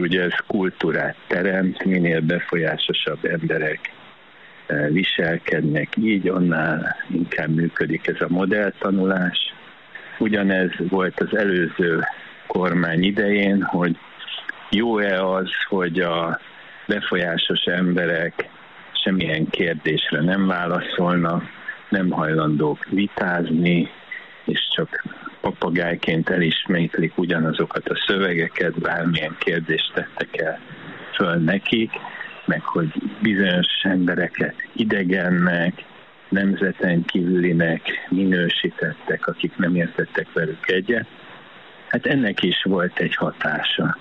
Ugye ez kultúrát teremt, minél befolyásosabb emberek viselkednek így, annál inkább működik ez a modelltanulás. Ugyanez volt az előző kormány idején, hogy jó-e az, hogy a befolyásos emberek semmilyen kérdésre nem válaszolnak, nem hajlandók vitázni, és csak papagájként elismétlik ugyanazokat a szövegeket, bármilyen kérdést tettek el föl nekik, meg hogy bizonyos embereket idegennek, nemzeten kívülinek minősítettek, akik nem értettek velük egyet. Hát ennek is volt egy hatása.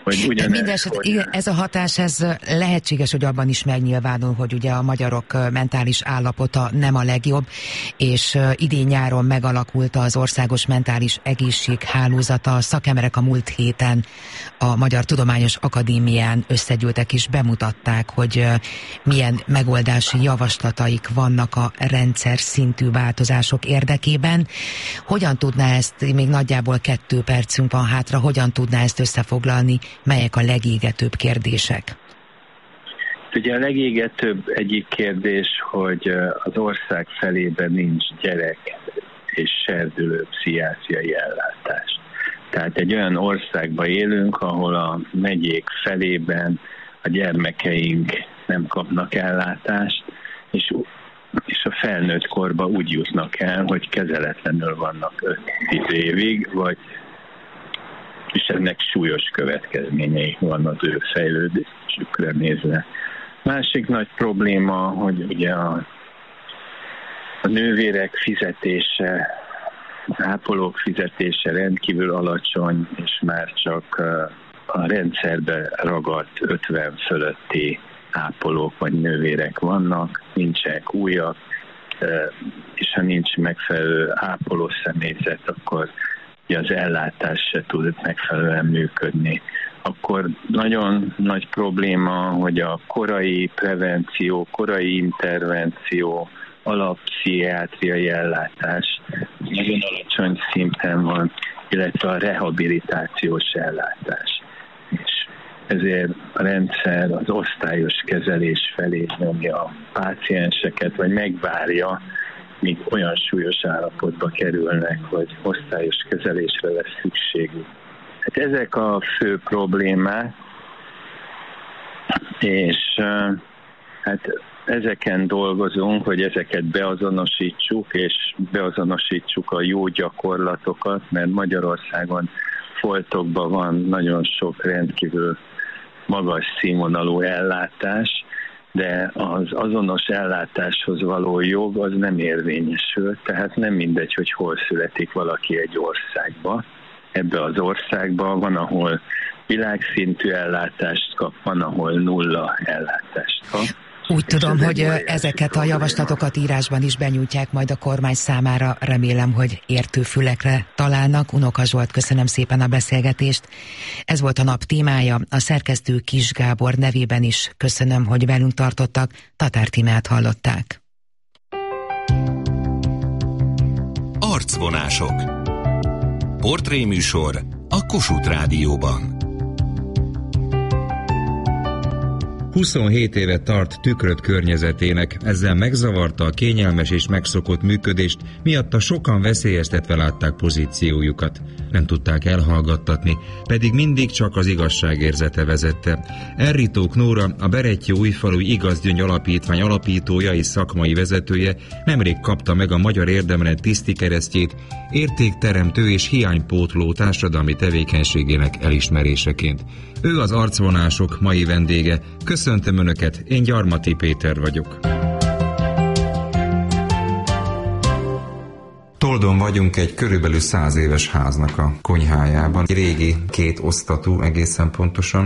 Ez a hatás, ez lehetséges, hogy abban is megnyilvánul, hogy ugye a magyarok mentális állapota nem a legjobb, és idén nyáron megalakult az Országos Mentális Egészséghálózata. A szakemberek a múlt héten a Magyar Tudományos Akadémián összegyűltek és bemutatták, hogy milyen megoldási javaslataik vannak a rendszer szintű változások érdekében. Hogyan tudná ezt, még nagyjából 2 percünk van hátra, hogyan tudná ezt összefoglalni? Melyek a legégetőbb kérdések? Ugye a legégetőbb egyik kérdés, hogy az ország felében nincs gyerek és serdülő pszichiátriai ellátás. Tehát egy olyan országban élünk, ahol a megyék felében a gyermekeink nem kapnak ellátást, és a felnőtt korban úgy jutnak el, hogy kezeletlenül vannak 5-10 évig, és ennek súlyos következményei van az ő fejlődésükre nézve. Másik nagy probléma, hogy ugye a nővérek fizetése, az ápolók fizetése rendkívül alacsony, és már csak a rendszerbe ragadt 50 fölötti ápolók vagy nővérek vannak, nincsenek újak, és ha nincs megfelelő ápoló személyzet, akkor az ellátás se tud megfelelően működni. Akkor nagyon nagy probléma, hogy a korai prevenció, korai intervenció, alappszichiátriai ellátás nagyon alacsony szinten van, illetve a rehabilitációs ellátás. És ezért a rendszer az osztályos kezelés felé nyomja a pácienseket, vagy megvárja, míg olyan súlyos állapotba kerülnek, hogy osztályos kezelésre lesz szükségük. Hát ezek a fő problémák, és hát ezeken dolgozunk, hogy ezeket beazonosítsuk, és beazonosítsuk a jó gyakorlatokat, mert Magyarországon foltokban van nagyon sok rendkívül magas színvonalú ellátás, de az azonos ellátáshoz való jog az nem érvényesül, tehát nem mindegy, hogy hol születik valaki egy országba. Ebbe az országban van, ahol világszintű ellátást kap, van, ahol nulla ellátást kap. Úgy tudom, hogy ezeket a javaslatokat írásban is benyújtják majd a kormány számára. Remélem, hogy értő fülekre találnak. Unoka Zsolt, köszönöm szépen a beszélgetést. Ez volt a nap témája. A szerkesztő Kis Gábor nevében is köszönöm, hogy velünk tartottak. Tatár Tímeát hallották. Arcvonások. Portréműsor a Kossuth Rádióban. 27 éve tart Tükröt környezetének, ezzel megzavarta a kényelmes és megszokott működést, miatta sokan veszélyeztetve látták pozíciójukat. Nem tudták elhallgattatni, pedig mindig csak az igazságérzete vezette. Erritók Nóra, a Berettyóújfaludy Igazgyöngy Alapítvány alapítója és szakmai vezetője nemrég kapta meg a Magyar Érdemrend tisztikeresztjét, értékteremtő és hiánypótló társadalmi tevékenységének elismeréseként. Ő az Arcvonások mai vendége. Köszöntöm Önöket, én Gyarmati Péter vagyok. Toldon vagyunk egy körülbelül 100 éves háznak a konyhájában. Egy régi 2 osztatú egészen pontosan.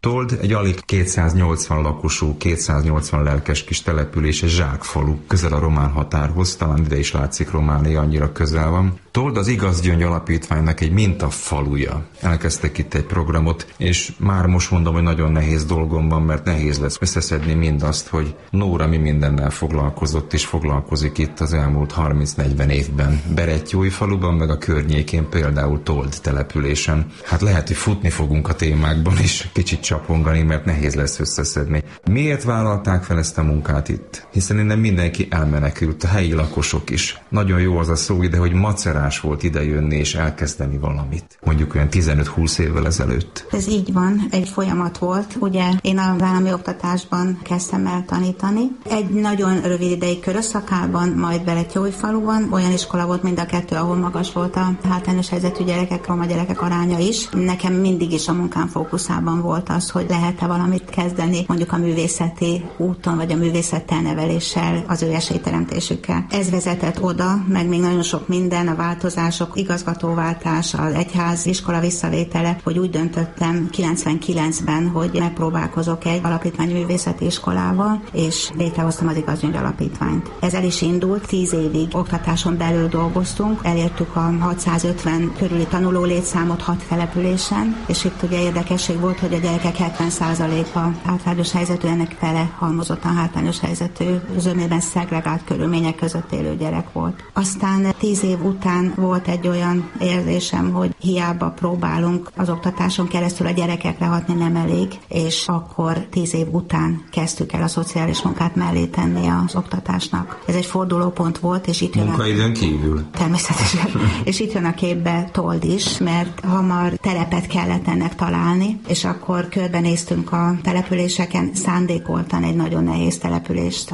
Told egy alig 280 lakosú, 280 lelkes kis település, egy zsákfalu, közel a román határhoz, talán ide is látszik Románia, annyira közel van. Told az Igaz Gyöngy Alapítványnak egy mintafaluja. Elkezdtek itt egy programot, és már most mondom, hogy nagyon nehéz dolgom van, mert nehéz lesz összeszedni mindazt, hogy Nóra mi mindennel foglalkozott és foglalkozik itt az elmúlt 30-40 évben. Berettyóújfaluban, meg a környékén, például Told településen. Hát lehet, hogy futni fogunk a témákban is, kicsit csapongani, mert nehéz lesz összeszedni. Miért vállalták fel ezt a munkát itt? Hiszen innen mindenki elmenekült, a helyi lakosok is. Nagyon jó az a szó ide, hogy macerás volt idejönni és elkezdeni valamit. Mondjuk olyan 15-20 évvel ezelőtt. Ez így van, egy folyamat volt. Ugye én az állami oktatásban kezdtem el tanítani. Egy nagyon rövid ideig Körösszakában, majd Berettyóújfaluban. Olyan iskola volt mind a kettő, ahol magas volt a hátrányos helyzetű gyerekek, roma gyerekek aránya is. Nekem mindig is a munkám fókuszában volt az, hogy lehet-e valamit kezdeni, mondjuk a művészeti úton, vagy a művészettel neveléssel, az ő esélyteremtésükkel. Ez vezetett oda, meg még nagyon sok minden, a változások, igazgatóváltás, az egyház iskola visszavétele, hogy úgy döntöttem 99-ben, hogy megpróbálkozok egy alapítványi művészeti iskolával, és létrehoztam az Igaz Gyöngy Alapítványt. Ez el is indult, 10 évig oktatáson belül dolgoztunk, elértük a 650 körüli tanuló létszámot 6 településen, és itt ugye érdekesség volt, hogy a gyerekek 70%-a hátrányos helyzetű, ennek fele halmozottan hátrányos helyzetű, zömében szegregált körülmények között élő gyerek volt. Aztán 10 év után volt egy olyan érzésem, hogy hiába próbálunk az oktatáson keresztül a gyerekekre hatni, nem elég, és akkor 10 év után kezdtük el a szociális munkát mellé tenni az oktatásnak. Ez egy fordulópont volt, és itt jön munkaidőn kívül. Természetesen. És itt jön a képbe Told is, mert hamar telepet kellett ennek találni, és akkor körbenéztünk a településeken, szándékoltan egy nagyon nehéz települést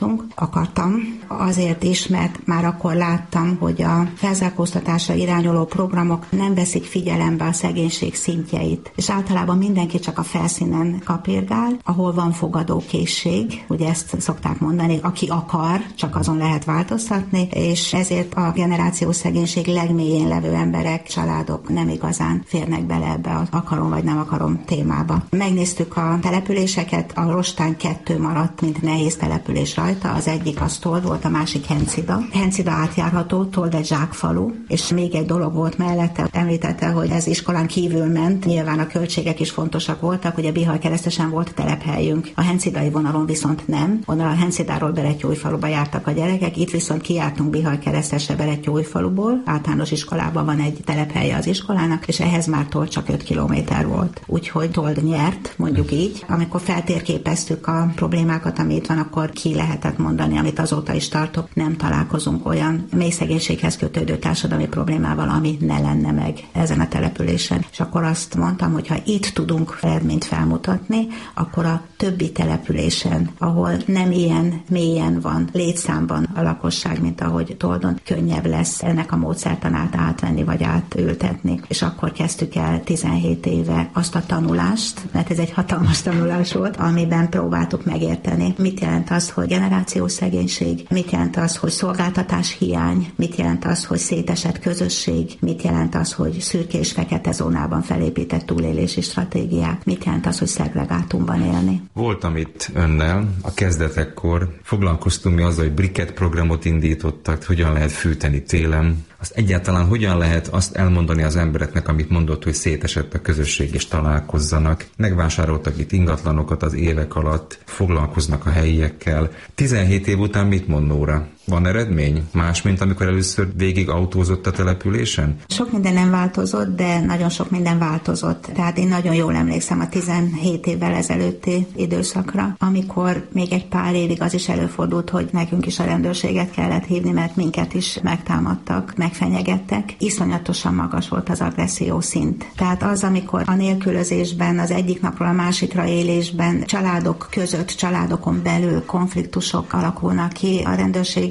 akartam. Azért is, mert már akkor láttam, hogy a felzárkóztatásra irányuló programok nem veszik figyelembe a szegénység szintjeit. És általában mindenki csak a felszínen kapirgál, ahol van fogadókészség, ugye ezt szokták mondani, aki akar, csak azon lehet változtatni, és ezért a generációs szegénység legmélyén levő emberek, családok nem igazán férnek bele ebbe az akarom vagy nem akarom témába. Megnéztük a településeket, a Rostán 2 maradt, mint nehéz település rajta, az egyik az Told volt, a másik Hencida. Hencida átjárható, Told egy zsákfalu, és még egy dolog volt mellette, említette, hogy ez iskolán kívül ment, nyilván a költségek is fontosak voltak, ugye Bihar-Keresztesen volt telephelyünk, a hencidai vonalon viszont nem, onnan a Hencidáról Berettyóújfaluba jártak a gyerekek, itt viszont kijártunk Bihar-Keresztesre Berettyóújfaluból, általános iskolában van egy telephelye az iskolának, és ehhez már Told csak 5 kilométer volt. Úgyhogy Told nyert, mondjuk így. Amikor feltérképeztük a problémákat, ami itt van, akkor ki lehetett mondani, amit azóta is tartok, nem találkozunk olyan mély szegénységhez kötődő társadalmi problémával, ami ne lenne meg ezen a településen. És akkor azt mondtam, hogy ha itt tudunk eredményt felmutatni, akkor a többi településen, ahol nem ilyen mélyen van létszámban a lakosság, mint ahogy Toldon, könnyebb lesz ennek a módszertanát átvenni vagy átültetni. És akkor kezdtük el 17 éve azt a tanulást, mert ez egy hatalmas tanulás volt, amiben próbáltuk megérteni, mit jelent az, hogy generációs szegénység, mit jelent az, hogy szolgáltatás hiány, mit jelent az, hogy szétesett közösség, mit jelent az, hogy szürke és fekete zónában felépített túlélési stratégiák, mit jelent az, hogy szegregátumban élni. Voltam itt önnel, a kezdetekkor foglalkoztunk mi azzal, hogy briket programot indítottak, hogyan lehet fűteni télen. Azt egyáltalán hogyan lehet azt elmondani az embereknek, amit mondott, hogy szétesett a közösség és találkozzanak. Megvásároltak itt ingatlanokat az évek alatt, foglalkoznak a helyiekkel. 17 év után mit mond Nóra? Van eredmény? Más, mint amikor először végig autózott a településen? Sok minden nem változott, de nagyon sok minden változott. Tehát én nagyon jól emlékszem a 17 évvel ezelőtti időszakra, amikor még egy pár évig az is előfordult, hogy nekünk is a rendőrséget kellett hívni, mert minket is megtámadtak, megfenyegettek. Iszonyatosan magas volt az agresszió szint. Tehát az, amikor a nélkülözésben, az egyik napról a másikra élésben, családok között, családokon belül konfliktusok alakulnak ki, a rendőrség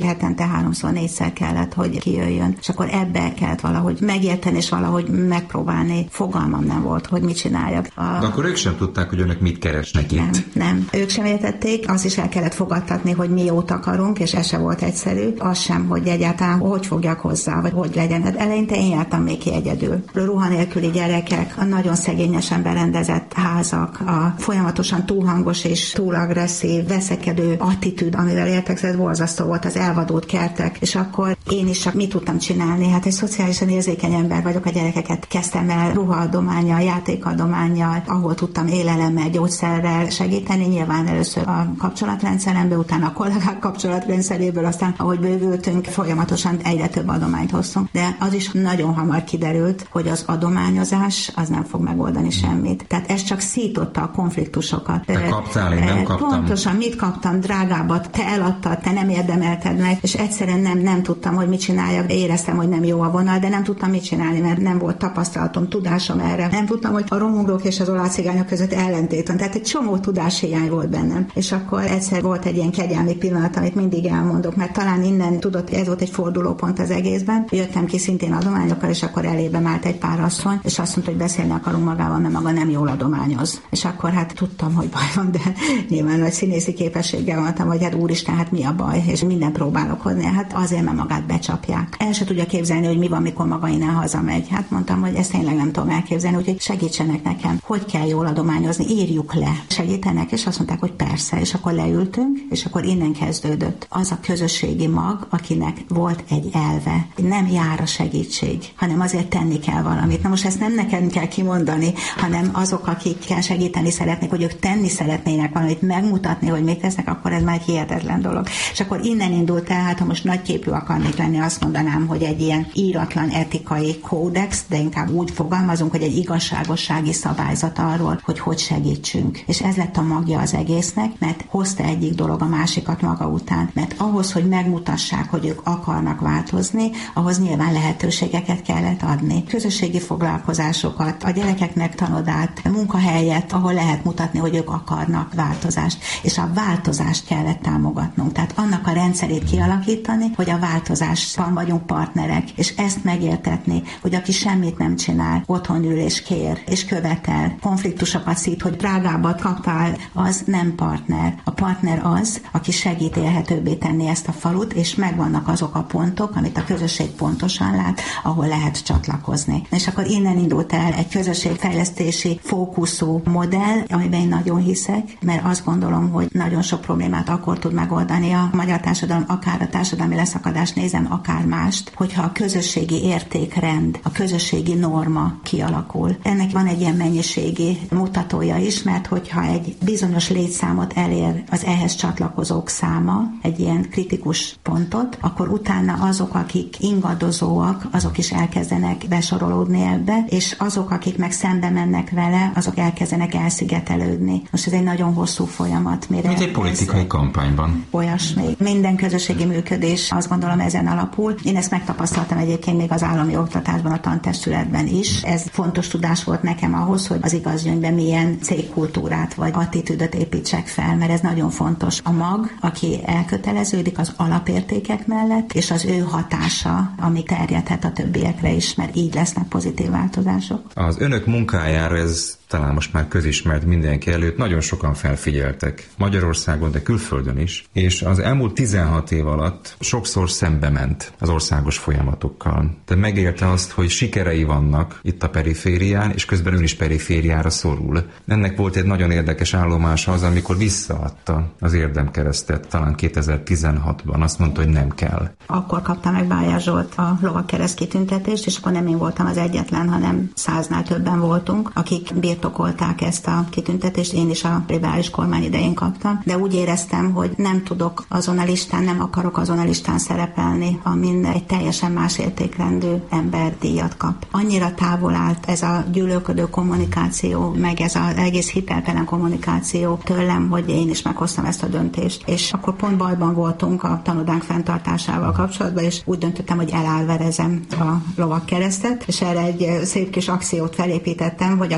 hetente 3-4-szer kellett, hogy kijöjjön. És akkor ebbe kellett valahogy megérteni, és valahogy megpróbálni. Fogalmam nem volt, hogy mit csináljak. De akkor ők sem tudták, hogy önök mit keresnek itt. Nem. Ők sem értették, azt is el kellett fogadtatni, hogy mi jót akarunk, és ez se volt egyszerű. Az sem, hogy egyáltalán hogy fogjak hozzá, vagy hogy legyen. Hát eleinte én jártam még ki egyedül. Ruha nélküli gyerekek, a nagyon szegényesen berendezett házak, a folyamatosan túlhangos és túl agresszív, veszekedő attitűd, amivel éltek, ez borzasztó volt, az elvadult kertek, és akkor én is csak mit tudtam csinálni? Hát egy szociálisan érzékeny ember vagyok, a gyerekeket kezdtem el ruhaadománnyal, játékadománnyal, ahol tudtam élelemmel, gyógyszerrel segíteni, nyilván először a kapcsolatrendszeremből, utána a kollégák kapcsolatrendszeréből, aztán ahogy bővültünk, folyamatosan egyre több adományt hoztunk, de az is nagyon hamar kiderült, hogy az adományozás az nem fog megoldani semmit. Tehát ez csak szította a konfliktusokat. Te kaptál, én nem kaptam. Pontosan, mit kaptam, drágábbat, te eladtad, te nem érdemelted meg, és egyszerűen nem tudtam, hogy mit csináljak. Éreztem, hogy nem jó a vonal, de nem tudtam mit csinálni, mert nem volt tapasztalatom, tudásom erre. Nem tudtam, hogy a romungrok és az olajcigányok között ellentét van. Tehát egy csomó tudáshiány volt bennem. És akkor egyszer volt egy ilyen kegyelmi pillanat, amit mindig elmondok, mert talán innen tudod, ez volt egy fordulópont az egészben. Jöttem ki szintén adományokkal, és akkor elébe állt egy pár asszony, és azt mondta, hogy beszélni akarunk magával, mert maga nem jól adományoz. És akkor hát tudtam, hogy baj van, de nyilván nagy színészi képességgel mondtam, hogy hát úristen, hát mi a baj, és minden próbálok hozni. Hát azért, mert magát becsapják. El se tudja képzelni, hogy mi van, mikor maga innen hazamegy. Hát mondtam, hogy ezt tényleg nem tudom elképzelni, úgyhogy segítsenek nekem, hogy kell jól adományozni, írjuk le. Segítenek, és azt mondták, hogy persze, és akkor leültünk, és akkor innen kezdődött. Az a közösségi mag, akinek volt egy elve, nem jár a segítség, hanem azért tenni kell valamit. Na most ezt nem nekem kell kimondani, hanem azok, akikkel segíteni szeretnék, hogy ők tenni szeretnének valamit, megmutatni, hogy mit tesznek, akkor ez már egy hihetetlen dolog. És akkor innen indult el, hát ha most nagyképű akarnék lenni, azt mondanám, hogy egy ilyen íratlan etikai kódex, de inkább úgy fogalmazunk, hogy egy igazságossági szabályzat arról, hogy segítsünk. És ez lett a magja az egésznek, mert hozta egyik dolog a másikat maga után. Mert ahhoz, hogy megmutassák, hogy ők akarnak változni, ahhoz nyilván lehetőségeket kellett adni. Közösségi foglalkozásokat, a gyerekeknek tanodát, munkahelyet, ahol lehet mutatni, hogy ők akarnak változást. És a változást kellett támogatnunk. Tehát annak a rendszerét kialakítani, hogy a változásban vagyunk partnerek, és ezt megértetni, hogy aki semmit nem csinál, otthon ül és kér, és követel, konfliktusokat szít, hogy drágábbat kaptál, az nem partner. A partner az, aki segít élhetőbbé tenni ezt a falut, és megvannak azok a pontok, amit a közösség pontosan lát, ahol lehet csatlakozni. És akkor innen indult el egy közösségfejlesztési fókuszú modell, amiben én nagyon hiszek, mert azt gondolom, hogy nagyon sok problémát akkor tud megoldani a magyar társadalom, akár a társadalmi leszakadást nézem, akár mást, hogyha a közösségi értékrend, a közösségi norma kialakul. Ennek van egy ilyen mennyiségi mutatója is, mert hogyha egy bizonyos létszámot elér az ehhez csatlakozók száma, egy ilyen kritikus pontot, akkor utána azok, akik ingadozóak, azok is elkezdenek besorolódni ebbe, és azok, akik meg szembe mennek vele, azok elkezdenek elszigetelődni. Most ez egy nagyon hosszú folyamat. Mint egy politikai kampányban. Olyasmi. Minden közösségi működés, azt gondolom, ezen alapul. Én ezt megtapasztaltam egyébként még az állami oktatásban, a tantestületben is. Ez fontos tudás volt nekem ahhoz, hogy az igazgyöngyben milyen cégkultúrát vagy attitűdöt építsek fel, mert ez nagyon fontos. A mag, aki elköteleződik az alapértékek mellett, és az ő hatása, ami terjedhet a többiekre is, mert így lesznek pozitív változások. Az önök munkájára ez talán most már közismert mindenki előtt, nagyon sokan felfigyeltek Magyarországon, de külföldön is, és az elmúlt 16 év alatt sokszor szembe ment az országos folyamatokkal. De megélte azt, hogy sikerei vannak itt a periférián, és közben ön is perifériára szorul. Ennek volt egy nagyon érdekes állomása az, amikor visszaadta az érdemkeresztet, talán 2016-ban, azt mondta, hogy nem kell. Akkor kapta meg Bájár Zsolt a lovagkereszt kitüntetést, és akkor nem én voltam az egyetlen, hanem 100-nál többen voltunk, akik birtokolták ezt a kitüntetést, én is a liberális kormány idején kaptam, de úgy éreztem, hogy nem tudok azon a listán, nem akarok azon a listán szerepelni, amin egy teljesen más értékrendű ember díjat kap. Annyira távol állt ez a gyűlölködő kommunikáció, meg ez az egész hiteltelen kommunikáció tőlem, hogy én is meghoztam ezt a döntést. És akkor pont bajban voltunk a tanodánk fenntartásával kapcsolatban, és úgy döntöttem, hogy elálverezem a lovagkeresztet, és erre egy szép kis akciót felépítettem, hogy akik licitálnak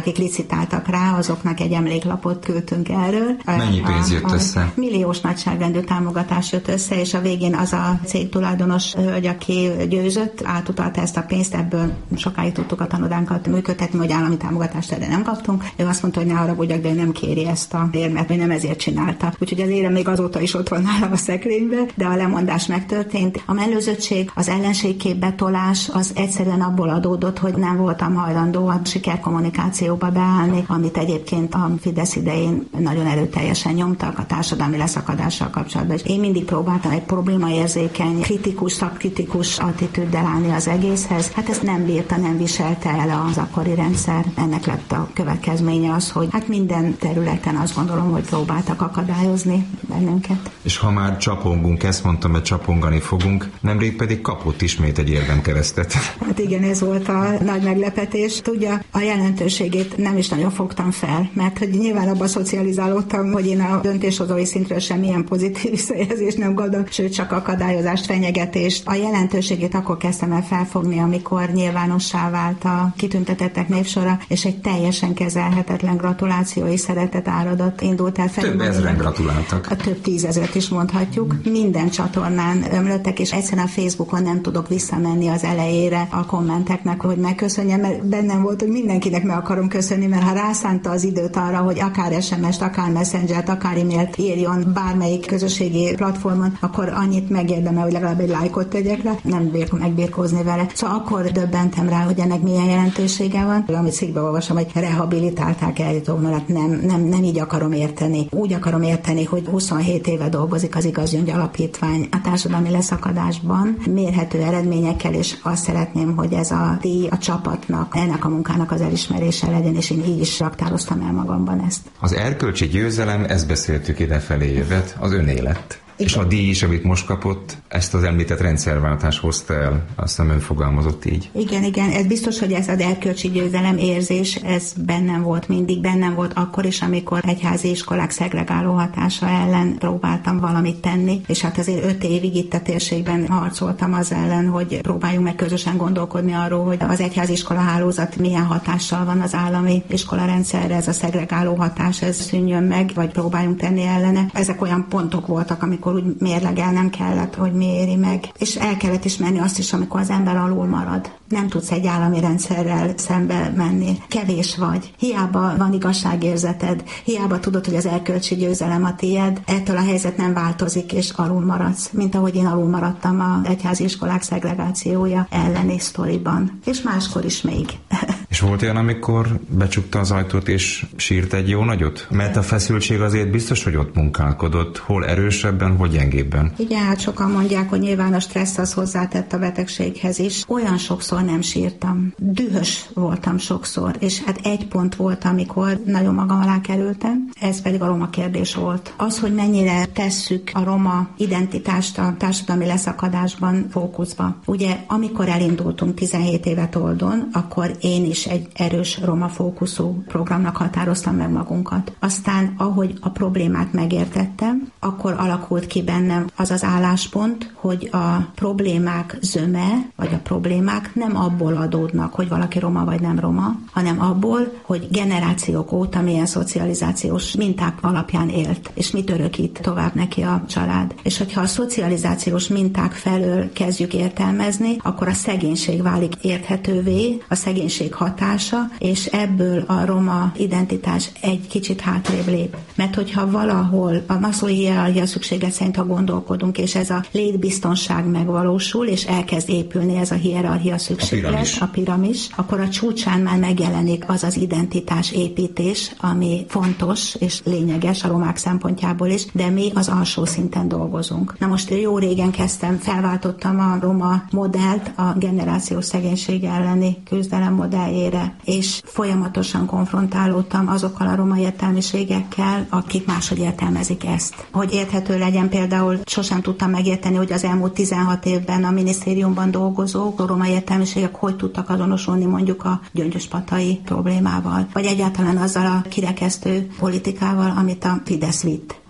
licitáltak rá, azoknak egy emléklapot küldtünk erről. Mennyi pénz jött össze? Milliós nagyságrendű támogatás jött össze, és a végén az a cég tulajdonos hölgy, aki győzött, átutalta ezt a pénzt, ebből sokáig tudtuk a tanodánkat működtetni, hogy állami támogatást erre nem kaptunk. Ő azt mondta, hogy ne haragudjak, de nem kéri ezt a érmet, vagy nem ezért csinálta. Úgyhogy az érem még azóta is ott van nálam a szekrénybe, de a lemondás megtörtént. A mellőzöttség, az ellenségképbe tolás az egyszerűen abból adódott, hogy nem voltam hajlandó a sikerkommunikációba beállni, amit egyébként a Fidesz idején nagyon erőteljesen nyomtak a társadalmi leszakadással kapcsolatban. Én mindig próbáltam egy problémaérzékeny, kritikus, szakkritikus attitűddel állni az egészhez. Hát ezt nem bírta, nem viselte el az akkori rendszer. Ennek lett a következménye az, hogy hát minden területen azt gondolom, hogy próbáltak akadályozni bennünket. És ha már csapongunk, ezt mondtam, hogy csapongani fogunk, nemrég pedig kapott ismét egy érdemkeresztet. Hát igen, ez volt a nagy meglepetés. Tudja, a jelentőségét nem is nagyon fogtam fel, mert hogy nyilván abban szocializálódtam, hogy én a döntéshozói szintről semmilyen pozitív visszajelzést nem gondolom, sőt csak akadályozást, fenyegetést. A jelentőségét akkor kezdtem el felfogni, amikor nyilvánossá vált a kitüntetettek névsora, és egy teljesen kezelhetetlen gratulációi szeretet áradat indult el fel. Több ezren gratuláltak. A több tízezret is mondhatjuk. Minden csatornán ömlöttek, és egyszerűen a Facebookon nem tudok visszamenni az elejére a kommenteknek, hogy megköszönjem, mert bennem volt, hogy mindenkinek meg akarom köszönni, mert ha rászánta az időt arra, hogy akár SMS-t, akár Messengert, akár e-mailt írjon bármelyik közösségi platformon, akkor annyit megérdemel, hogy legalább egy lájkot tegyek le, nem bírok megbírkózni vele. Szóval akkor döbbentem rá, hogy ennek milyen jelentősége van. Amit cikkben olvasom, hogy rehabilitálták eljutóvonalat, nem így akarom érteni. Úgy akarom érteni, hogy 27 éve dolgozik az Igaz Gyöngy Alapítvány a társadalmi leszakadásban, mérhető eredményekkel, és azt szeretném, hogy ez a díj a csapatnak, ennek a munkának az elismerése legyen, és én így is raktároztam el magamban ezt. Az erkölcsi győzelem, ezt beszéltük idefelé jövet, az önélet. Igen. És a díj is, amit most kapott, ezt az említett rendszerváltás hozta el, azt nem ön fogalmazott így. Igen, ez biztos, hogy ez az erkölcsi győzelem érzés, ez bennem volt mindig, bennem volt akkor is, amikor egyházi iskolák szegregáló hatása ellen próbáltam valamit tenni, és hát azért 5 évig itt a térségben harcoltam az ellen, hogy próbáljunk meg közösen gondolkodni arról, hogy az egyházi iskola hálózat milyen hatással van az állami iskolarendszerre, ez a szegregáló hatás, ez szűnjön meg, vagy próbáljunk tenni ellene. Ezek olyan pontok voltak, amikor úgy mérlegelnem kellett, hogy mi éri meg. És el kellett ismerni azt is, amikor az ember alul marad. Nem tudsz egy állami rendszerrel szembe menni. Kevés vagy. Hiába van igazságérzeted, hiába tudod, hogy az erkölcsi győzelem a tied, ettől a helyzet nem változik, és alul maradsz, mint ahogy én alul maradtam az egyházi iskolák szegregációja elleni sztoriban. És máskor is még. És volt olyan, amikor becsukta az ajtót és sírt egy jó nagyot? Mert a feszültség azért biztos, hogy ott munkálkodott. Hol erősebben, hol gyengébben? Igen, hát sokan mondják, hogy nyilván a stressz az hozzátett a betegséghez is. Olyan sokszor nem sírtam. Dühös voltam sokszor, és hát egy pont volt, amikor nagyon magam alá kerültem, ez pedig a roma kérdés volt. Az, hogy mennyire tesszük a roma identitást a társadalmi leszakadásban fókuszba. Ugye, amikor elindultunk 17 éve Toldon, akkor én is egy erős roma fókuszú programnak határoztam meg magunkat. Aztán, ahogy a problémát megértettem, akkor alakult ki bennem az az álláspont, hogy a problémák zöme, vagy a problémák nem abból adódnak, hogy valaki roma vagy nem roma, hanem abból, hogy generációk óta milyen szocializációs minták alapján élt, és mit örökít tovább neki a család. És hogyha a szocializációs minták felől kezdjük értelmezni, akkor a szegénység válik érthetővé, a szegénység hatása, és ebből a roma identitás egy kicsit hátrébb lép. Mert hogyha valahol a Maslow'i hierarchia szükséget szerint, ha gondolkodunk, és ez a létbiztonság megvalósul, és elkezd épülni ez a hierarchia szükséglet, a piramis, akkor a csúcsán már megjelenik az az identitás építés, ami fontos és lényeges a romák szempontjából is, de mi az alsó szinten dolgozunk. Na most jó régen felváltottam a roma modellt a generációs szegénység elleni küzdelem modelljére, és folyamatosan konfrontálódtam azokkal a roma értelmiségekkel, akik máshogy értelmezik ezt. Hogy érthető legyen, például sosem tudtam megérteni, hogy az elmúlt 16 évben a minisztériumban dolgozók, a roma értelmiségek hogy tudtak azonosulni mondjuk a gyöngyöspatai problémával, vagy egyáltalán azzal a kirekesztő politikával, amit a Fidesz vitt.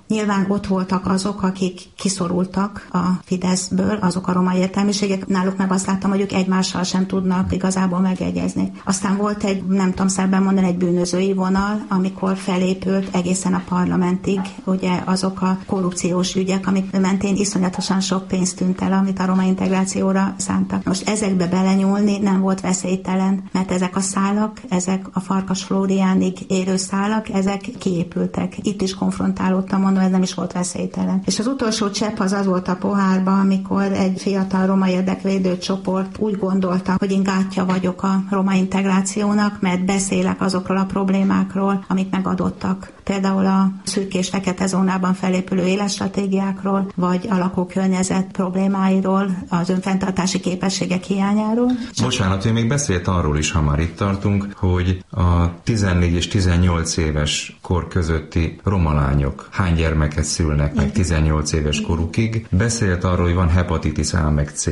Nyilván ott voltak azok, akik kiszorultak a Fideszből, azok a roma értelmiségek, náluk meg azt láttam, hogy ők egymással sem tudnak igazából megegyezni. Aztán volt egy, nem tudom szebben mondani, egy bűnözői vonal, amikor felépült egészen a parlamentig, ugye azok a korrupciós ügyek, amik mentén iszonyatosan sok pénzt tűnt el, amit a roma integrációra szántak. Most ezekbe belenyúlni nem volt veszélytelen, mert ezek a szálak, ezek a Farkas Flóriánig érő szálak, ezek kiépültek. Itt is konfrontálódtam, mondom, ez nem is volt veszélytelen. És az utolsó csepp az volt a pohárban, amikor egy fiatal roma érdekvédő csoport úgy gondolta, hogy én gátja vagyok a roma integrációnak, mert beszélek azokról a problémákról, amik megadottak. Például a szürke és fekete zónában felépülő életstratégiákról, vagy a lakókörnyezet problémáiról, az önfenntartási képességek hiányáról. Bocsánat, ő még beszélt arról is, ha már itt tartunk, hogy a 14 és 18 éves kor közötti roma lányok hány gyermeket szülnek meg 18 éves korukig. Beszélt arról, hogy van hepatitis A meg C.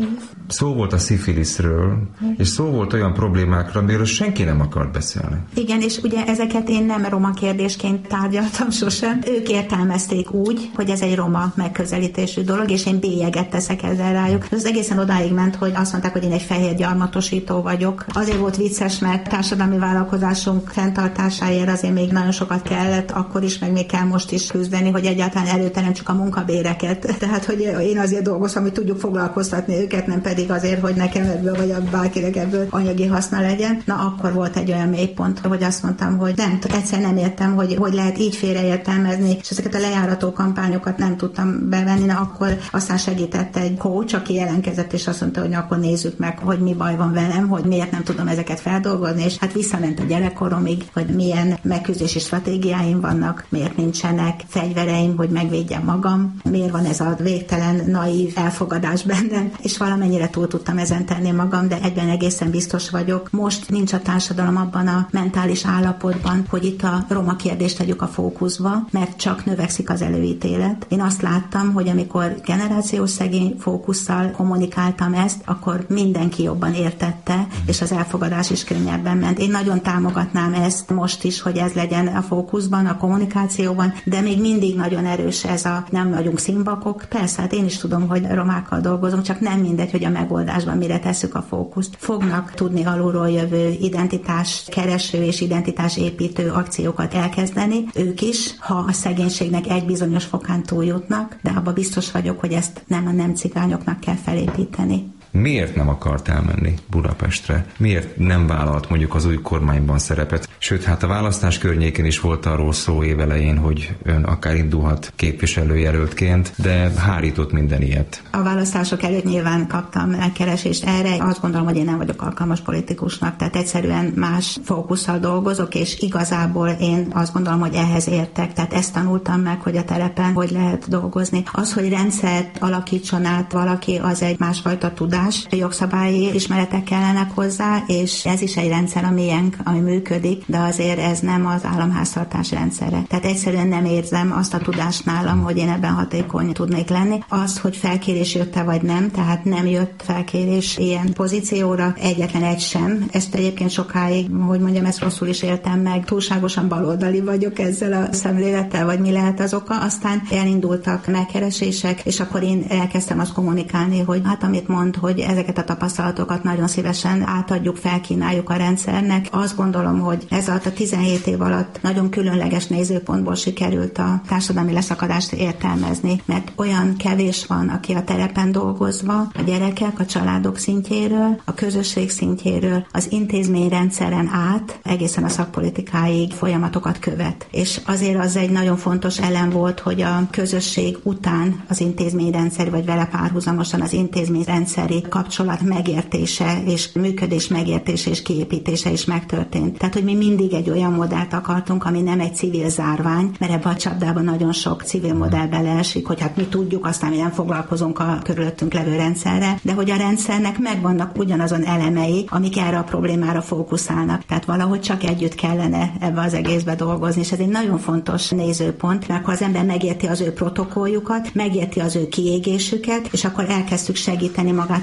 Szó volt a szifiliszről, és szó volt olyan problémákról, amiről senki nem akart beszélni. Igen, és ugye ezeket én nem roma kérdésként tárgyaltam sosem. Ők értelmezték úgy, hogy ez egy roma megközelítésű dolog, és én bélyeget teszek ezzel rájuk. Ez egészen odáig ment, hogy azt mondták, hogy én egy fehér gyarmatosító vagyok. Azért volt vicces, mert társadalmi vállalkozásunk fenntartásáért azért még nagyon sokat kellett, akkor is, meg még kell most is küzdeni, hogy egyáltalán előteremtsük a munkabéreket. Tehát, hogy én azért dolgozom, hogy tudjuk foglalkoztatni őket, nem pedig azért, hogy nekem ebből, vagy bárkinek ebből anyagi haszna legyen. Na, akkor volt egy olyan mélypont, hogy azt mondtam, hogy egyszer nem értem, hogy lehet így félreértelmezni, és ezeket a lejárató kampányokat nem tudtam bevenni. Na, akkor aztán segített egy coach, aki jelentkezett, és azt mondta, hogy akkor nézzük meg, hogy mi baj van velem, hogy miért nem tudom ezeket feldolgozni, és hát visszament a gyerekkoromig, hogy milyen megküzdési stratégiáim vannak, miért nincsenek fegyvereim, hogy megvédjem magam, miért van ez a végtelen naív elfogadás bennem, és valamennyire túl tudtam ezen tenni magam, de egyben egészen biztos vagyok. Most nincs a társadalom abban a mentális állapotban, hogy itt a roma kérdést tegyük a fókuszba, mert csak növekszik az előítélet. Én azt láttam, hogy amikor generációs szegény fókusszal kommunikáltam ezt, akkor mindenki jobban értette, és az elfogadás is könnyebben ment. Én nagyon támogatnám ezt most is, hogy ez legyen a fókuszban, a kommunikációban, de még mindig nagyon erős ez a nem vagyunk színbakok. Persze, hát én is tudom, hogy romákkal dolgozom, csak nem mindegy, hogy a megoldásban mire tesszük a fókuszt. Fognak tudni alulról jövő identitás kereső és identitás építő akciókat elkezdeni, ők is, ha a szegénységnek egy bizonyos fokán túljutnak, de abban biztos vagyok, hogy ezt nem a nem cigányoknak kell felépíteni. Miért nem akart elmenni Budapestre? Miért nem vállalt mondjuk az új kormányban szerepet? Sőt, hát a választás környékén is volt arról szó évelején, hogy ön akár indulhat képviselőjelöltként, de hárított minden ilyet. A választások előtt nyilván kaptam megkeresést erre. Azt gondolom, hogy én nem vagyok alkalmas politikusnak, tehát egyszerűen más fókusszal dolgozok, és igazából én azt gondolom, hogy ehhez értek. Tehát ezt tanultam meg, hogy a telepen hogy lehet dolgozni. Az, hogy rendszert alakítson át valaki, az egy másfajta tudás. Jogszabályi ismeretek kellenek hozzá, és ez is egy rendszer, ami működik, de azért ez nem az államháztartás rendszere. Tehát egyszerűen nem érzem azt a tudást nálam, hogy én ebben hatékony tudnék lenni. Az, hogy felkérés jött-e vagy nem, tehát nem jött felkérés ilyen pozícióra, egyetlen egy sem. Ezt egyébként sokáig, hogy mondjam, ezt rosszul is értem meg, túlságosan baloldali vagyok ezzel a szemlélettel, vagy mi lehet az oka. Aztán elindultak megkeresések, és akkor én elkezdtem azt kommunikálni, hogy hát amit mond, hogy ezeket a tapasztalatokat nagyon szívesen átadjuk, felkínáljuk a rendszernek. Azt gondolom, hogy ez alatt a 17 év alatt nagyon különleges nézőpontból sikerült a társadalmi leszakadást értelmezni, mert olyan kevés van, aki a terepen dolgozva, a gyerekek, a családok szintjéről, a közösség szintjéről, az intézményrendszeren át egészen a szakpolitikáig folyamatokat követ. És azért az egy nagyon fontos elem volt, hogy a közösség után az intézményrendszer, vagy vele párhuzamosan az intézményrendszeri kapcsolat megértése és működés megértése és kiépítése is megtörtént. Tehát, hogy mi mindig egy olyan modellt akartunk, ami nem egy civil zárvány, mert ebben a csapdában nagyon sok civil modell beleesik, hogy hát mi tudjuk, aztán mi nem foglalkozunk a körülöttünk levő rendszerre, de hogy a rendszernek megvannak ugyanazon elemei, amik erre a problémára fókuszálnak. Tehát valahogy csak együtt kellene ebbe az egészbe dolgozni, és ez egy nagyon fontos nézőpont, mert ha az ember megérti az ő protokolljukat, megérti az ő kiégésüket, és akkor elkezdtük segíteni magát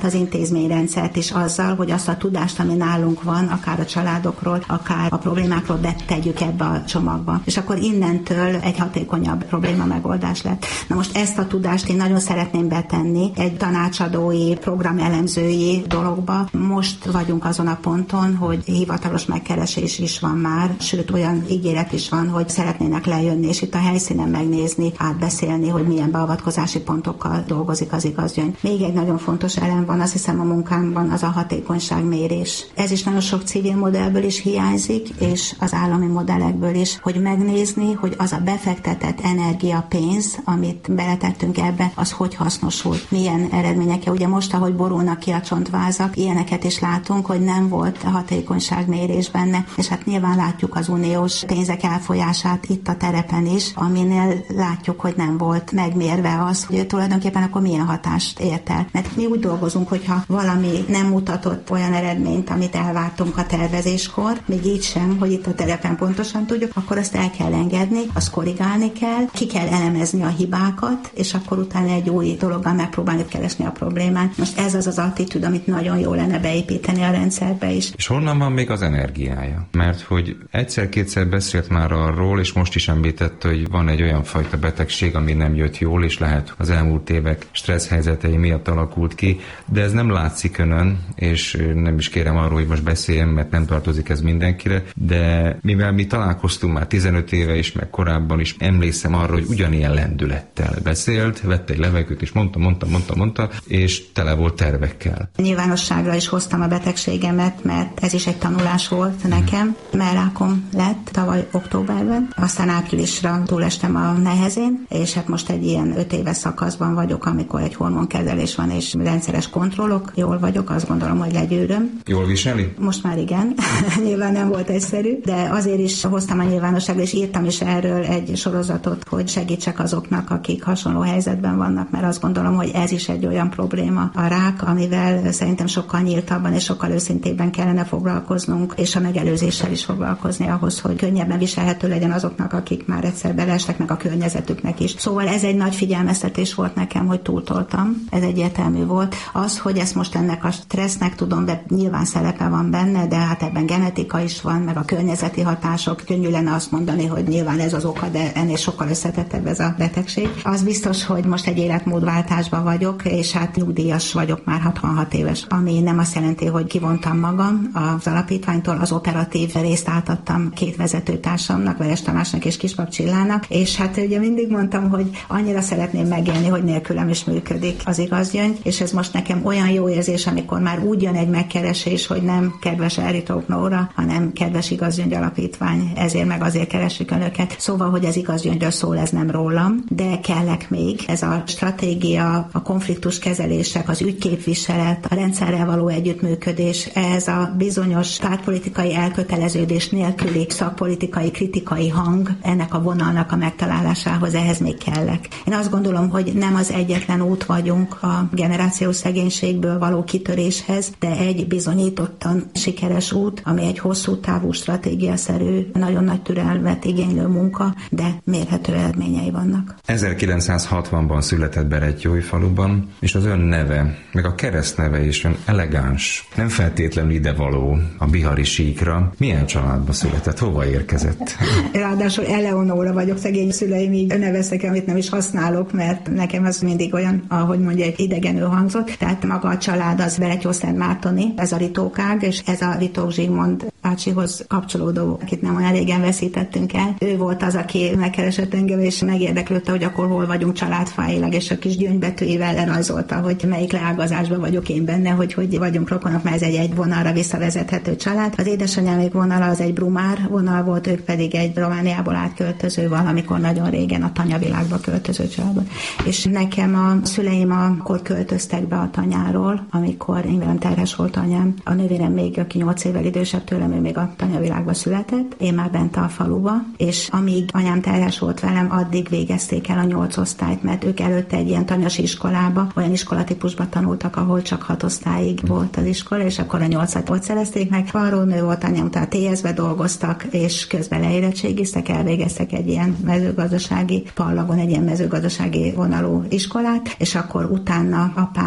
magát az intézményrendszert is azzal, hogy azt a tudást, ami nálunk van, akár a családokról, akár a problémákról betegyük ebbe a csomagba. És akkor innentől egy hatékonyabb probléma megoldás lett. Na most ezt a tudást én nagyon szeretném betenni egy tanácsadói, programelemzői dologba. Most vagyunk azon a ponton, hogy hivatalos megkeresés is van már, sőt olyan ígéret is van, hogy szeretnének lejönni, és itt a helyszínen megnézni, átbeszélni, hogy milyen beavatkozási pontokkal dolgozik az igazgyöngy. Még egy nagyon fontos elem van, azt hiszem a munkánkban, az a hatékonyságmérés. Ez is nagyon sok civil modellből is hiányzik, és az állami modellekből is, hogy megnézni, hogy az a befektetett energia, pénz, amit beletettünk ebbe, az hogy hasznosul, milyen eredményekkel. Ugye most, ahogy borulnak ki a csontvázak, ilyeneket is látunk, hogy nem volt hatékonyságmérés benne, és hát nyilván látjuk az uniós pénzek elfolyását itt a terepen is, aminél látjuk, hogy nem volt megmérve az, hogy tulajdonképpen akkor milyen hatást ért el. Mert mi úgy dolgozunk, hogyha valami nem mutatott olyan eredményt, amit elvártunk a tervezéskor, még így sem, hogy itt a terepen pontosan tudjuk, akkor azt el kell engedni, azt korrigálni kell, ki kell elemezni a hibákat, és akkor utána egy új dologgal megpróbálni keresni a problémát. Most ez az az attitűd, amit nagyon jó lenne beépíteni a rendszerbe is. És honnan van még az energiája? Mert hogy egyszer-kétszer beszélt már arról, és most is említett, hogy van egy olyan fajta betegség, ami nem jött jól, és lehet az elmúlt évek stressz helyzetei miatt alakult ki, de ez nem látszik önön, és nem is kérem arról, hogy most beszéljem, mert nem tartozik ez mindenkire, de mivel mi találkoztunk már 15 éve is, meg korábban is, emlékszem arra, hogy ugyanilyen lendülettel beszélt, vette egy levegőt, és mondta, és tele volt tervekkel. Nyilvánosságra is hoztam a betegségemet, mert ez is egy tanulás volt nekem. Mellrákom lett tavaly októberben, aztán áprilisra túlestem a nehezén, és hát most egy ilyen 5 éves szakaszban vagyok, amikor egy hormonkezelés van, és rendszeres kontrollok. Jól vagyok, azt gondolom, hogy legyőröm. Jól viseli? Most már igen. Nyilván nem volt egyszerű, de azért is hoztam a nyilvánosságra, és írtam is erről egy sorozatot, hogy segítsek azoknak, akik hasonló helyzetben vannak, mert azt gondolom, hogy ez is egy olyan probléma, a rák, amivel szerintem sokkal nyíltabban és sokkal őszintébben kellene foglalkoznunk, és a megelőzéssel is foglalkozni ahhoz, hogy könnyebben viselhető legyen azoknak, akik már egyszer beleestek, meg a környezetüknek is. Szóval ez egy nagy figyelmeztetés volt nekem, hogy túltoltam. Ez egyértelmű volt. Az, hogy ezt most ennek a stressznek tudom, de nyilván szerepe van benne, de hát ebben genetika is van, meg a környezeti hatások. Könnyű lenne azt mondani, hogy nyilván ez az oka, de ennél sokkal összetettebb ez a betegség. Az biztos, hogy most egy életmódváltásban vagyok, és hát nyugdíjas vagyok, már 66 éves, ami nem azt jelenti, hogy kivontam magam az alapítványtól, az operatív részt átadtam 2 vezetőtársamnak, Veres Tamásnak és Kispap Csillának, és hát ugye mindig mondtam, hogy annyira szeretném megélni, hogy nélkülem is működik az igazgyöngy, és ez most nekem olyan jó érzés, amikor már úgy jön egy megkeresés, hogy nem kedves Eritók Nóra, hanem kedves Igazgyöngy Alapítvány, ezért meg azért keressük önöket. Szóval, hogy ez Igazgyöngyről szól, ez nem rólam, de kellek még. Ez a stratégia, a konfliktus kezelések, az ügyképviselet, a rendszerrel való együttműködés, ez a bizonyos pártpolitikai elköteleződés nélküli szakpolitikai, kritikai hang, ennek a vonalnak a megtalálásához ehhez még kellek. Én azt gondolom, hogy nem az egyetlen út vagyunk a generációs szegénységből való kitöréshez, de egy bizonyítottan sikeres út, ami egy hosszú távú, stratégiaszerű, nagyon nagy türelmet igénylő munka, de mérhető eredményei vannak. 1960-ban született Berettyóújfaluban, és az ön neve, meg a keresztneve is ön elegáns, nem feltétlenül idevaló a bihari síkra. Milyen családba született? Hova érkezett? Ráadásul Eleonóra vagyok, szegény szüleim így neveztek, amit nem is használok, mert nekem az mindig olyan, ahogy mondja, egy idegenül hangzott. Tehát maga a család az Berettyó-Szentmártoni, ez a ritókág, és ez a Ritók Zsigmond bácsihoz kapcsolódó, akit nem olyan régen veszítettünk el. Ő volt az, aki megkeresett engem, és megérdeklődte, hogy akkor hol vagyunk családfájilag, és a kis gyöngybetűivel lerajzolta, hogy melyik leágazásban vagyok én benne, hogy vagyunk rokonok, mert ez egy vonalra visszavezethető család. Az édesanyámék vonala az egy brumár vonal volt, ők pedig egy Romániából átköltöző, valamikor nagyon régen a tanyavilágba költöző családban. És nekem a szüleim akkor költöztek be a tanyáról, amikor én velem terhes volt anyám. A nővérem még, aki 8 évvel idősebb tőlem, ő még a tanyavilágba született, én már bent a faluba, és amíg anyám terhes volt velem, addig végezték el a 8 osztályt, mert ők előtte egy ilyen tanyasi iskolába, olyan iskolatípusba tanultak, ahol csak 6 osztályig volt az iskola, és akkor a 8-at ott szerezték meg. Arról nő volt anyám, tehát TS-be dolgoztak, és közben leérettségiztek, elvégeztek egy ilyen mezőgazdasági Pallagon, egy ilyen mezőgazdasági vonalú iskolát, és akkor utána apám felszerelt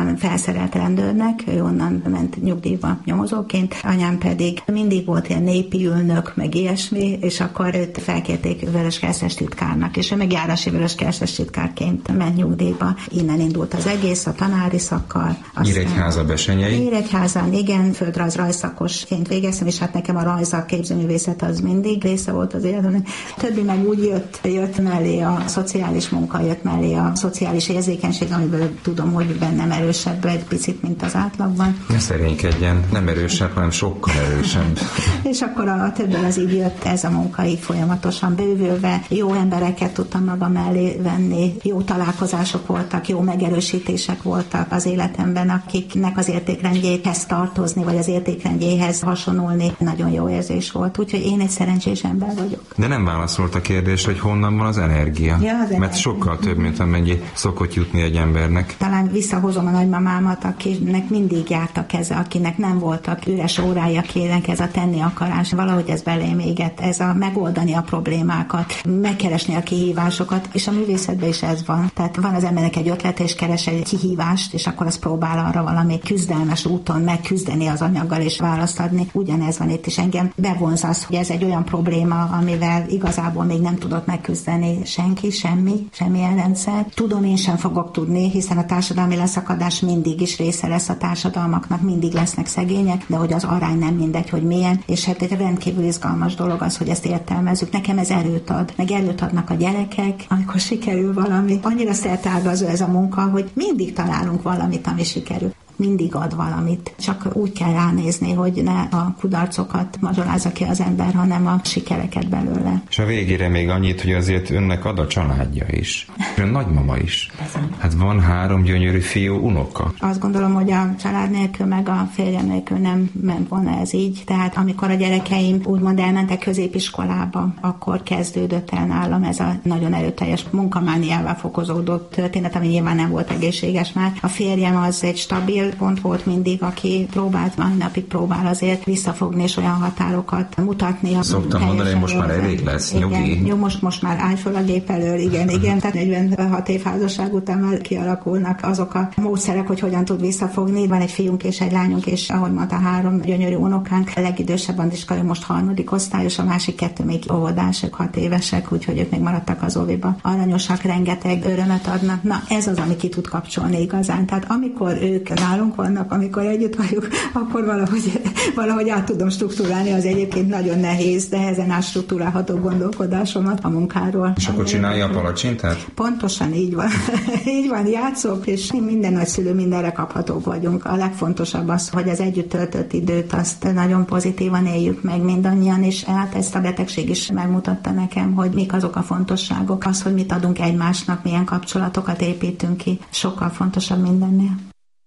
beszerelt rendőrnek, ő onnan ment nyugdíjba nyomozóként, anyám pedig mindig volt ilyen népi ülnök, meg ilyesmi, és akkor őt felkérték Vöröskeresztes titkárnak, és ő meg járási Vöröskeresztes titkárként ment nyugdíjba. Innen indult az egész, a tanári szakkal. Nyíregyháza besenyei? Nyíregyházán, igen, földrajz rajszakosként végeztem, és hát nekem a rajz, a képzőművészet az mindig része volt az életemnek. Többi meg úgy jött mellé a szociális munka, jött mellé a szociális érzékenység, amiből tudom, hogy bennem erősebb egy picit, mint az átlagban. Ne szerénykedjen, nem erősebb, hanem sokkal erősebb. És akkor a többől az így jött ez a munka így folyamatosan bővülve. Jó embereket tudtam maga mellé venni, jó találkozások voltak, jó megerősítések voltak az életemben, akiknek az értékrendjéhez tartozni, vagy az értékrendjéhez hasonulni. Nagyon jó érzés volt, úgyhogy én egy szerencsés ember vagyok. De nem válaszolt a kérdés, hogy honnan van az energia. Ja, az mert sokkal több, mint amennyi szokott jutni egy embernek. Talán visszahozom a nagymamámat, akinek mindig járt a keze, akinek nem voltak üres órája, akinek ez a tenni akarás. Valahogy ez belém égett, ez a megoldani a problémákat, megkeresni a kihívásokat, és a művészetben is ez van. Tehát van az embernek egy ötlet, és keres egy kihívást, és akkor az próbál arra valami küzdelmes úton megküzdeni az anyaggal, és választ adni. Ugyanez van itt is. Engem bevonz az, hogy ez egy olyan probléma, amivel igazából még nem tudott megküzdeni senki, semmilyen rendszer. Tudom, én sem fogok tudni, hiszen a társadalmi leszakadás mindig is része lesz a társadalmaknak, mindig lesznek szegények, de hogy az arány nem mindegy, hogy milyen, és hát egy rendkívül izgalmas dolog az, hogy ezt értelmezzük. Nekem ez erőt ad, meg erőt adnak a gyerekek, amikor sikerül valami. Annyira szertágazó ez a munka, hogy mindig találunk valamit, ami sikerül. Mindig ad valamit. Csak úgy kell ránézni, hogy ne a kudarcokat mazsolázza ki az ember, hanem a sikereket belőle. És a végére még annyit, hogy azért önnek ad a családja is. Ön nagymama is. Hát van 3 gyönyörű fiú, unoka. Azt gondolom, hogy a család nélkül, meg a férjem nélkül nem ment volna ez így. Tehát amikor a gyerekeim úgymond elmentek középiskolába, akkor kezdődött el nálam ez a nagyon erőteljes munkamániával fokozódott történet, ami nyilván nem volt egészséges már. A férjem az egy stabil pont volt mindig, aki próbált, mai napig próbál azért visszafogni és olyan határokat mutatni. Szoktam mondani, hogy most már elég lesz, nyugi. Jó, most már állj fel a gép elől, igen. Tehát 46 év házasság után már kialakulnak azok a módszerek, hogy hogyan tud visszafogni. Van egy fiunk és egy lányunk, és ahogy mondta, 3 gyönyörű unokánk. A legidősebb Andiska, ő most 3. osztályos, a másik 2 még óvodások, 6 évesek, úgyhogy ők még maradtak az óviba. Aranyosak, rengeteg örömet adnak. Na, ez az, ami ki tud kapcsolni igazán. Tehát amikor ők nálunk vannak, amikor együtt vagyunk, akkor valahogy át tudom struktúrálni az egyébként nagyon nehezen átstruktúrálható gondolkodásomat a munkáról. És akkor csinálja a palacsintát? Pontosan így van. Így van, játszok, és minden nagyszülő mindenre kaphatók vagyunk. A legfontosabb az, hogy az együtt töltött időt azt nagyon pozitívan éljük meg mindannyian, és hát ezt a betegség is megmutatta nekem, hogy mik azok a fontosságok, az, hogy mit adunk egymásnak, milyen kapcsolatokat építünk ki, sokkal fontosabb mindennél.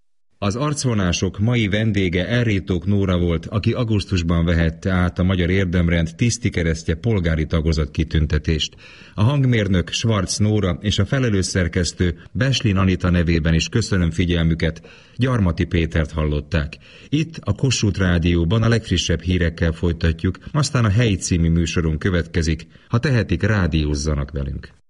Az arcvonások mai vendége Elrétók Nóra volt, aki augusztusban vehette át a Magyar Érdemrend tisztikeresztje polgári tagozat kitüntetést. A hangmérnök Schwarz Nóra és a felelős szerkesztő Beslin Anita nevében is köszönöm figyelmüket. Gyarmati Pétert hallották. Itt a Kossuth Rádióban a legfrissebb hírekkel folytatjuk, aztán a Helyi című műsorunk következik. Ha tehetik, rádiózzanak velünk.